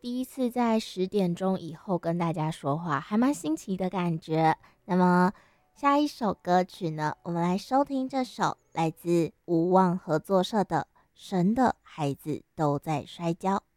第一次在10点钟以后跟大家说话，还蛮新奇的感觉。那么下一首歌曲呢，我们来收听这首来自无望合作社的《神的孩子都在摔跤》。